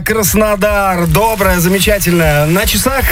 Краснодар, доброе, замечательное. На часах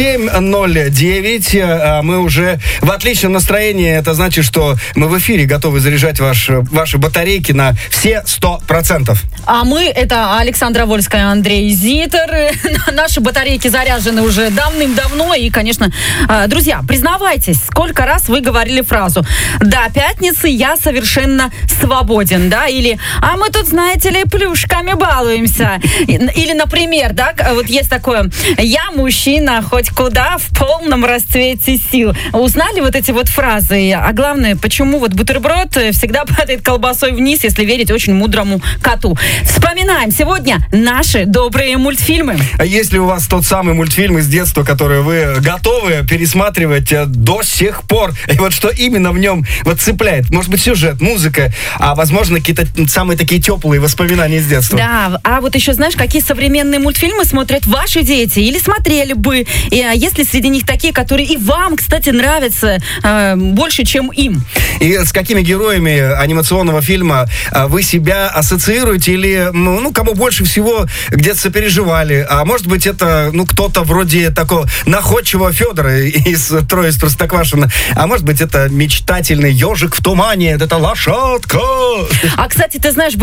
7:09. Мы уже в отличном настроении. Это значит, что мы в эфире готовы заряжать ваши батарейки на все 100%. А мы, это Александра Вольская, Андрей Зитер. Наши батарейки заряжены уже давным-давно. И, конечно, друзья, признавайтесь, сколько раз вы говорили фразу «До пятницы я совершенно свободен», да? Или «А мы тут, знаете ли, плюшками балуемся». Или, например, да, вот есть такое «Я мужчина, хоть куда, в полном расцвете сил». Узнали вот эти вот фразы? А главное, почему вот бутерброд всегда падает колбасой вниз, если верить очень мудрому коту? Вспоминаем сегодня наши добрые мультфильмы. А если у вас тот самый мультфильм из детства, который вы готовы пересматривать до сих пор, и вот что именно в нем вот цепляет? Может быть, сюжет, музыка, а возможно, какие-то самые такие теплые воспоминания из детства. Да, а вот еще знаешь, какие современные мультфильмы смотрят ваши дети или смотрели бы, и есть ли среди них такие, которые и вам, кстати, нравятся больше, чем им? И с какими героями анимационного фильма вы себя ассоциируете или, кому больше всего где-то сопереживали? А может быть, это, кто-то вроде такого находчивого Федора из «Трое из Простоквашино», а может быть, это мечтательный ежик в тумане, это лошадка. А, кстати, ты знаешь,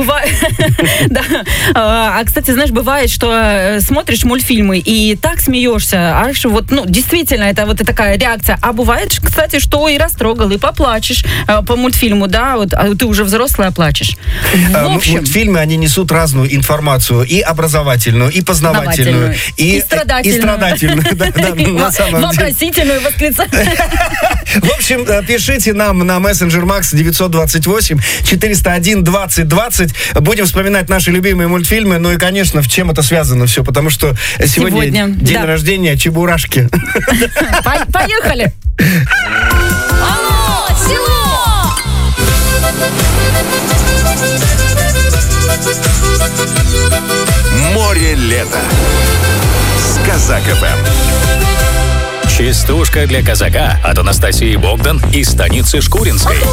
бывает, что смотришь мультфильмы и так смеешься, аж вот, действительно, это вот такая реакция. А бывает, кстати, что и растрогал, и поплачешь по мультфильму, да, вот, а ты уже взрослый, а плачешь. В общем, мультфильмы, они несут разную информацию, и образовательную, и познавательную, и страдательную. Вопросительную, восклицательную. В общем, пишите нам на мессенджер Макс 928-401-2020. Будем вспоминать наши любимые мультфильмы. Ну и, конечно, в чем это связано все, потому что сегодня день рождения Чебурашки. Поехали! Алло, село! Море лета с Казак ФМ. Частушка для казака от Анастасии Богдан из станицы Шкуринской.